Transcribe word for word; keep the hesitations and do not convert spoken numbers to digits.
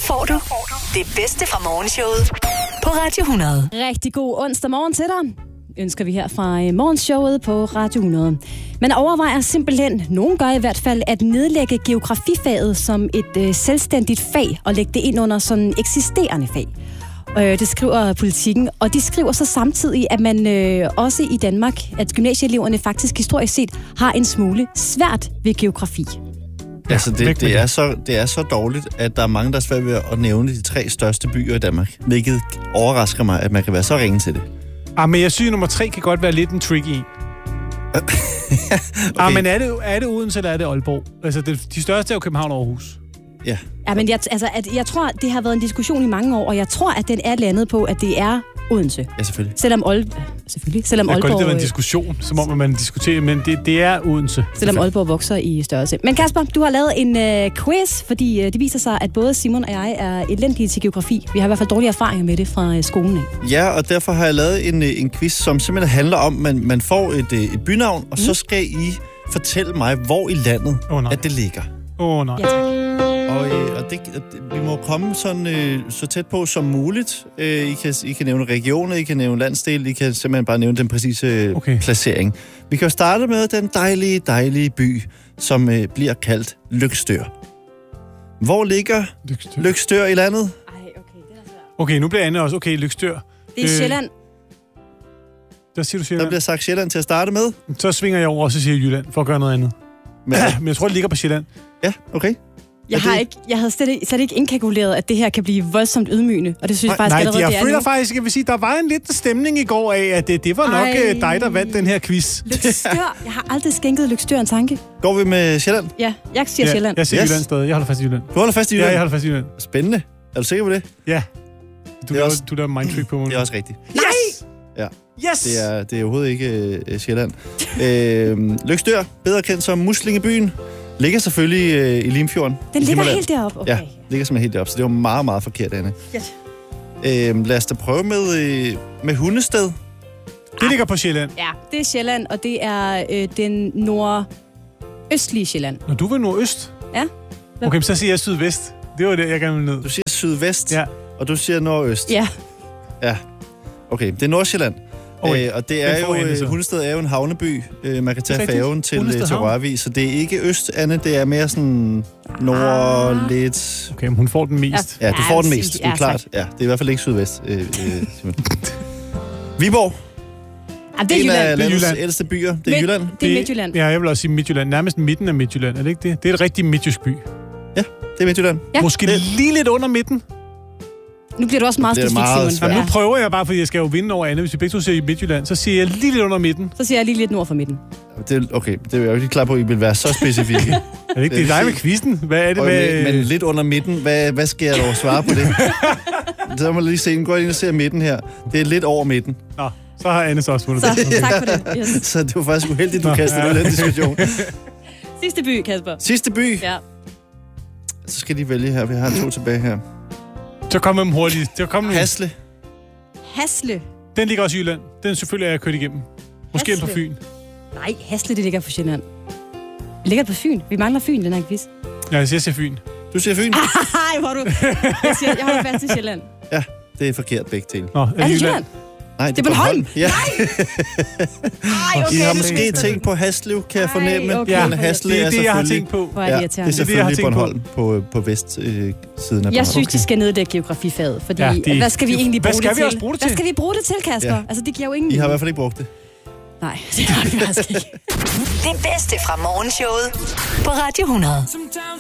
får du det bedste fra morgenshowet på Radio hundrede. Rigtig god onsdag morgen til dig, ønsker vi her fra morgenshowet på Radio hundrede. Man overvejer simpelthen, nogen gør i hvert fald, at nedlægge geografifaget som et øh, selvstændigt fag og lægge det ind under sådan eksisterende fag. Øh, det skriver Politikken, og de skriver så samtidig, at man øh, også i Danmark, at gymnasieeleverne faktisk historisk set har en smule svært ved geografi. Ja, altså det, det, er så, det er så dårligt, at der er mange, der er svært ved at nævne de tre største byer i Danmark. Hvilket overrasker mig, at man kan være så ringe til det. Ah, men jeg synes, nummer tre kan godt være lidt en tricky en. Okay. Ah, men er det, er det Odense, eller er det Aalborg? Altså, det, de største er jo København og Aarhus. Ja. Ja, men jeg, altså, at jeg tror, det har været en diskussion i mange år, og jeg tror, at den er landet på, at det er Odense. Ja, selvfølgelig. Selvom Aalborg... Selvfølgelig. Selvom jeg Aalborg... Jeg kan godt lide, det var en diskussion, som om at man diskuterer, men det, det er Odense. Selvom Aalborg vokser i størrelse. Men Kasper, du har lavet en øh, quiz, fordi øh, det viser sig, at både Simon og jeg er elendige til geografi. Vi har i hvert fald dårlige erfaringer med det fra øh, skolen. Ja, og derfor har jeg lavet en, en quiz, som simpelthen handler om, at man, man får et, et bynavn, og mm. så skal I fortælle mig, hvor i landet oh, at det ligger. Åh, oh, nej. Ja, Og, øh, og det, vi må komme sådan, øh, så tæt på som muligt. Øh, I, kan, I kan nævne regioner, I kan nævne landsdel, I kan simpelthen bare nævne den præcise okay. placering. Vi kan jo starte med den dejlige, dejlige by, som øh, bliver kaldt Løgstør. Hvor ligger Løgstør, Løgstør i landet? Ej, okay, det er svært. Okay, nu bliver Anne også. Okay, Løgstør. Det er øh, Sjælland. Der siger du Sjælland. Der bliver sagt Sjælland til at starte med. Så svinger jeg over og så siger Jylland, for at gøre noget andet. Men, Men jeg tror, det ligger på Sjælland. Ja, okay. Jeg, har ikke, jeg havde slet ikke, slet ikke indkalkuleret, at det her kan blive voldsomt ydmygende, og det synes jeg faktisk nej, allerede, jeg det er føler nu. faktisk, jeg vil sige, der var en lidt stemning i går af, at det, det var nok Ej. dig, der vandt den her quiz. Løgstør. Jeg har aldrig skænket Løgstør en tanke. Går vi med Sjælland? Ja, jeg siger ja, Sjælland. Jeg siger yes. Jylland stadig. Jeg holder fast i Jylland. Du holder fast i Jylland? Ja, jeg holder fast i Jylland. Spændende. Er du sikker på det? Ja. Du laver, også, du laver mindtrick på mig. Det er også rigtigt. Yes! Ja. Yes! Det er, det er overhovedet ikke uh, Sjælland. øh, Løgstør, bedre kendt som Muslingebyen, ligger selvfølgelig øh, i Limfjorden. Den ligger helt deroppe? Okay. Ja, ligger simpelthen helt deroppe, så det var meget, meget forkert, Anne. Yes. Øh, lad os da prøve med, øh, med Hundested. Det ligger på Sjælland. Ja, det er Sjælland, og det er øh, den nordøstlige Sjælland. Når du vil nordøst? Ja. Okay, så siger jeg sydvest. Det var det, jeg gerne ville ned. Du siger sydvest, ja. Og du siger nordøst. Ja. Ja, okay. Det er Nordsjælland. Okay. Øh, og det er jo, øh, Hundested er jo en havneby. Øh, man kan tage færgen til, øh, til Rørvig, så det er ikke øst, Anne. Det er mere sådan nord ah. lidt... Okay, men hun får den mest. Ja, ja du får den mest. Det er ja, klart. Ja, det er i hvert fald ikke sydvest. Øh, øh, Viborg. Ah, det er en Jylland. af landets Jylland. ældste byer. Det er Mid- Jylland. Det er Midtjylland. Ja, jeg vil også sige Midtjylland. Nærmest midten af Midtjylland, er det ikke det? Det er et rigtig midtjysk by. Ja, det er Midtjylland. Ja. Måske det... lige lidt under midten. Nu bliver du også meget specifik, Simon. Ja. Nu prøver jeg bare, fordi jeg skal jo vinde over Anne. Hvis vi begge to siger i Midtjylland, så siger jeg lige lidt under midten. Så siger jeg lige lidt nord for midten. Det, okay, det er jeg jo ikke klar på, at I vil være så specifikke. Er det ikke det, det er dig med quizzen? Hvad er det med... Men, men lidt under midten, hvad, hvad skal jeg dog svare på det? Så må jeg lige se, nu går jeg ind og ser midten her. Det er lidt over midten. Nå, så har Anne så også fundet det. Så, tak for det. Yes. Så det var faktisk uheldigt, du kastede ud af den diskussion. Sidste by, Kasper. Sidste by? Ja. Så skal de vælge her. Vi har to tilbage her. Så kommer dem hurtigt. Så kommer Hasle. Hasle. Den ligger også i Jylland. Den selvfølgelig er jeg kørt igennem. Måske Hasle. på Fyn. Nej, Hasle, det ligger på Sjælland. Det ligger på Fyn. Vi mangler Fyn, den her quiz. Ja, jeg siger Fyn. Du siger Fyn? Ej, hvor du... Jeg, siger, jeg holder fast i Sjælland. Ja, det er forkert begge til. Nå, er, er det Jylland? Nej, det, det er Bornholm. Ja. Ej, okay. I har måske tænkt på Haslev, kan jeg fornemme. Okay. Ja, Hasle det er er det, jeg har tænkt på. Hvor er det ja, irriterende. det er selvfølgelig det, Bornholm på, på, på vestsiden øh, af Bornholm. Jeg synes, okay. de skal nedlægge geografifaget, fordi ja, de, hvad skal vi egentlig bruge hvad skal det vi til? også bruge det til? Hvad skal vi bruge det til, Kasper? Ja. Altså, det giver jo ingen... I har i hvert fald ikke brugt det. Nej, det har vi faktisk ikke. Det bedste fra morgenshowet på Radio hundrede.